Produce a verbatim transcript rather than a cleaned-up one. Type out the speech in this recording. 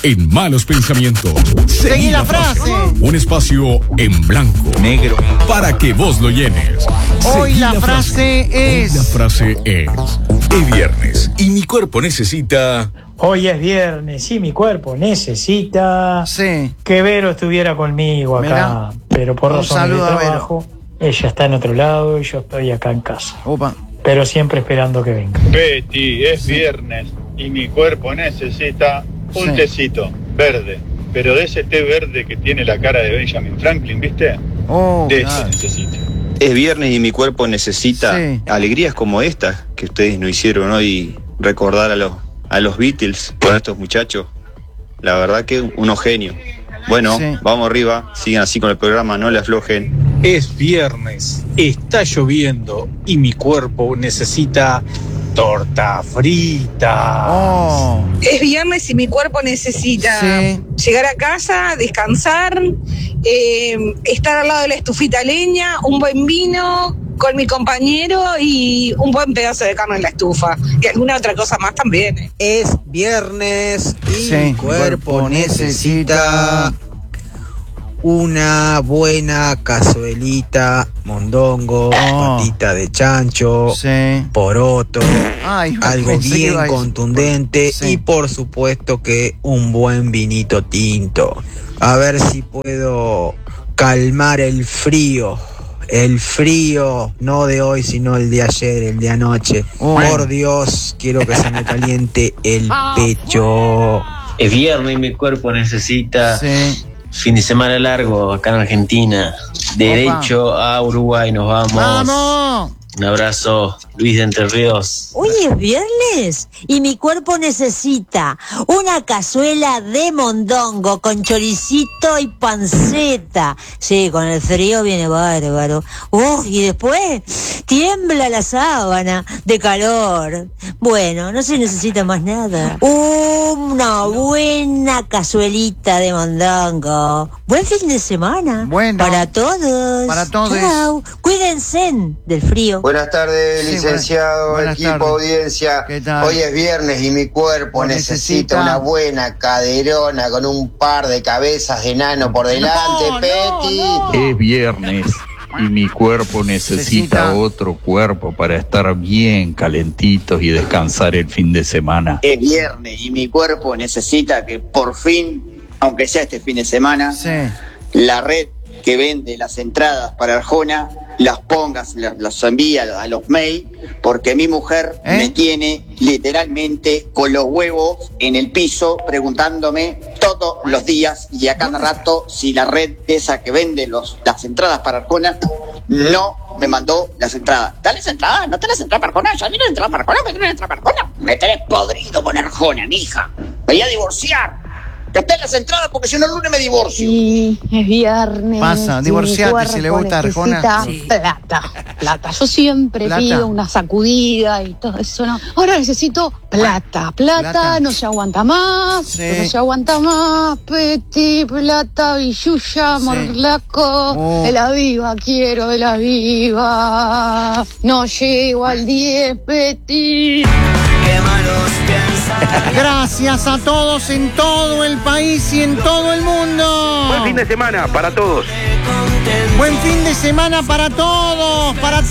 en Malos Pensamientos. Seguí la frase. Un espacio en blanco, negro, para que vos lo llenes. Hoy Seguí la, la frase, frase es... Hoy la frase es... Es viernes y mi cuerpo necesita... Hoy es viernes y mi cuerpo necesita... Sí. Que Vero estuviera conmigo acá. Mirá. Pero por Un razones de saludo a trabajo, ella está en otro lado y yo estoy acá en casa. Opa. Pero siempre esperando que venga. Betty, es Sí. viernes y mi cuerpo necesita un Sí. tecito verde. Pero de ese té verde que tiene la cara de Benjamin Franklin, ¿viste? Oh, De claro. ese necesito. Es viernes y mi cuerpo necesita Sí. alegrías como estas que ustedes nos hicieron hoy, recordar a los, a los Beatles con estos muchachos. La verdad que unos genios. Bueno, Sí. vamos arriba, sigan así con el programa, no le aflojen. Es viernes, está lloviendo y mi cuerpo necesita torta frita. Oh. Es viernes y mi cuerpo necesita Sí. llegar a casa, descansar, eh, estar al lado de la estufita leña, un buen vino con mi compañero y un buen pedazo de carne en la estufa. Y alguna otra cosa más también. ¿eh? Es viernes y Sí, mi cuerpo necesita una buena cazuelita, mondongo, Oh. patita de chancho, Sí. poroto, Ay, algo pensé que iba bien a decir- contundente Sí. y por supuesto que un buen vinito tinto. A ver si puedo calmar el frío. El frío, no de hoy, sino el de ayer, el de anoche. Oh. Por Dios, quiero que se me caliente el pecho. Es viernes y mi cuerpo necesita Sí. fin de semana largo acá en Argentina. Derecho a Uruguay nos vamos. ¡Vamos! Un abrazo, Luis de Entre Ríos. Hoy es viernes y mi cuerpo necesita una cazuela de mondongo con choricito y panceta. Sí, con el frío viene bárbaro. Uh, y después tiembla la sábana de calor. Bueno, no se necesita más nada. Una buena cazuelita de mondongo. Buen fin de semana. Bueno. Para todos. Para todos. Chao. Cuídense del frío. Buenas tardes, Sí, licenciado, buenas equipo, tardes. audiencia. ¿Qué tal? Hoy es viernes y mi cuerpo Necesita- necesita una buena caderona con un par de cabezas de nano por delante, No, Peti. no, no. Es viernes y mi cuerpo necesita Necesita- otro cuerpo para estar bien calentitos y descansar el fin de semana. Es viernes y mi cuerpo necesita que por fin, aunque sea este fin de semana, Sí. la red que vende las entradas para Arjona las pongas, las, las envía a los mail, porque mi mujer ¿Eh? me tiene literalmente con los huevos en el piso preguntándome todos los días y a cada rato si la red esa que vende los, las entradas para Arjona no me mandó las entradas. Dale las entradas, no tenés entradas para Arjona, ya tienes entradas para Arjona, me tenés entradas para Arjona. Me tenés podrido con Arjona, mija. Me voy a divorciar. Que estén las entradas porque si no el lunes me divorcio. Sí, es viernes. Pasa, y divorciate, mi si le cuerpo gusta Arjona. necesita Sí. plata, plata. Yo siempre Plata. pido una sacudida y todo eso, ¿no? Ahora necesito plata, plata, Plata. no se aguanta más, Sí. no se aguanta más, Peti, plata, billulla, Sí. morlaco, Oh. de la viva, quiero de la viva. No llego al diez, Peti. Gracias a todos en todo el país y en todo el mundo. Buen fin de semana para todos. Buen fin de semana para todos, para